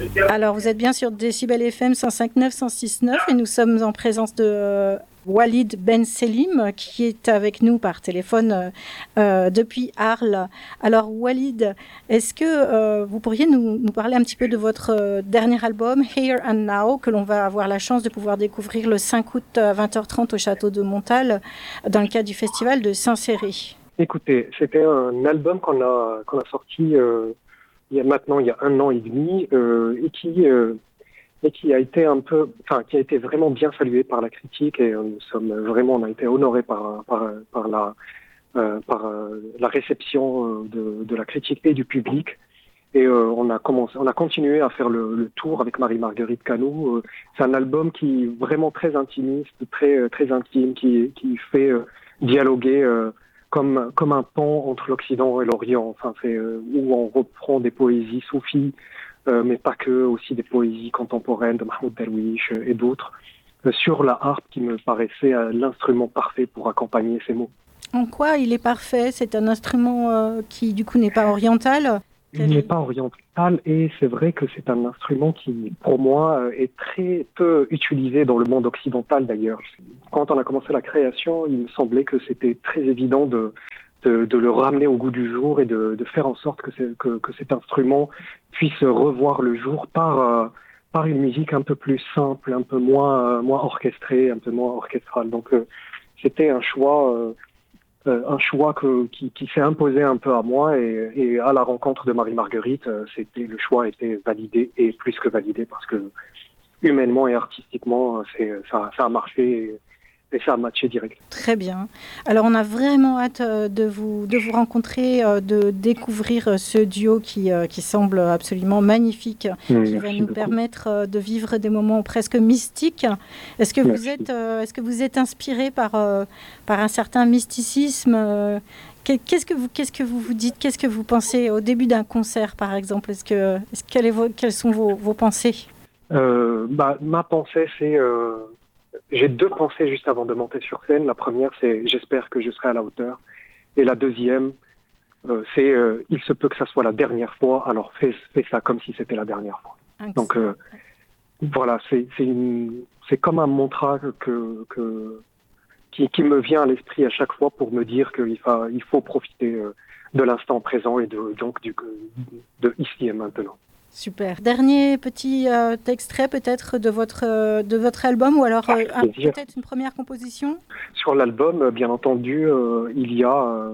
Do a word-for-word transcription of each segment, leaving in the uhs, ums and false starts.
Alors, vous êtes bien sur Décibel F M cent cinq neuf, cent six neuf et nous sommes en présence de euh, Walid Ben Selim qui est avec nous par téléphone euh, euh, depuis Arles. Alors, Walid, est-ce que euh, vous pourriez nous, nous parler un petit peu de votre euh, dernier album, Here and Now, que l'on va avoir la chance de pouvoir découvrir le cinq août à vingt heures trente au Château de Montal dans le cadre du festival de Saint-Céré? Écoutez, c'était un album qu'on a, qu'on a sorti euh, il y a maintenant il y a un an et demi euh, et qui euh, et qui a été un peu, enfin qui a été vraiment bien salué par la critique et euh, nous sommes vraiment, on a été honorés par par par la euh, par euh, la réception euh, de, de la critique et du public. Et euh, on a commencé, on a continué à faire le, le tour avec Marie-Marguerite Canou. Euh, c'est un album qui est vraiment très intimiste, très très intime, qui qui fait euh, dialoguer euh, comme comme un pont entre l'Occident et l'Orient. Enfin, c'est euh, où on reprend des poésies soufis, euh, mais pas que, aussi des poésies contemporaines de Mahmoud Darwish euh, et d'autres, euh, sur la harpe qui me paraissait euh, l'instrument parfait pour accompagner ces mots. En quoi il est parfait? C'est un instrument euh, qui, du coup, n'est pas oriental? Il n'est pas oriental et c'est vrai que c'est un instrument qui, pour moi, est très peu utilisé dans le monde occidental d'ailleurs. Quand on a commencé la création, il me semblait que c'était très évident de, de, de le ramener au goût du jour et de, de faire en sorte que, c'est, que, que cet instrument puisse revoir le jour par, euh, par une musique un peu plus simple, un peu moins, euh, moins orchestrée, un peu moins orchestrale. Donc euh, c'était un choix... Euh, Euh, un choix que, qui, qui s'est imposé un peu à moi et, et à la rencontre de Marie-Marguerite, euh, c'était, le choix était validé et plus que validé parce que humainement et artistiquement, c'est, ça, ça a marché et, et ça a matché direct. Très bien. Alors on a vraiment hâte euh, de vous, de vous rencontrer, euh, de découvrir euh, ce duo qui, euh, qui semble absolument magnifique, Mmh, qui va nous beaucoup. permettre euh, de vivre des moments presque mystiques. Est-ce que vous Merci. êtes, euh, est-ce que vous êtes inspiré par, euh, par un certain mysticisme euh, Qu'est-ce que vous, qu'est-ce que vous vous dites? Qu'est-ce que vous pensez au début d'un concert, par exemple? Est-ce que, est-ce, quelle est vos, quelles sont vos, vos pensées? Euh, bah, ma pensée, c'est... Euh, j'ai deux pensées juste avant de monter sur scène. La première, c'est j'espère que je serai à la hauteur. Et la deuxième, euh, c'est euh, il se peut que ça soit la dernière fois, alors fais, fais ça comme si c'était la dernière fois. Donc euh, voilà, c'est, c'est, une, c'est comme un mantra que, que, qui, qui me vient à l'esprit à chaque fois pour me dire qu'il faut, il faut profiter euh, de l'instant présent et de, donc du, de ici et maintenant. Super. Dernier petit euh, extrait peut-être de votre, euh, de votre album ou alors euh, un, peut-être une première composition? Sur l'album, bien entendu, euh, il y a euh,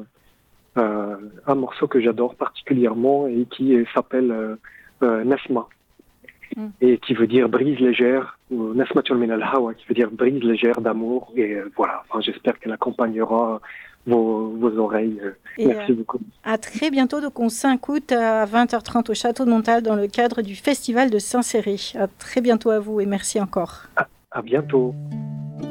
euh, un morceau que j'adore particulièrement et qui euh, s'appelle euh, euh, Nasma mm. et qui veut dire brise légère, ou Nasmatul min al-hawa, qui veut dire brise légère d'amour. Et euh, voilà, enfin, j'espère qu'elle accompagnera Vos, vos oreilles. Et Merci euh, beaucoup. À très bientôt, donc on cinq août à vingt heures trente au Château de Montal dans le cadre du Festival de Saint-Céré. À très bientôt à vous et merci encore. À, à bientôt.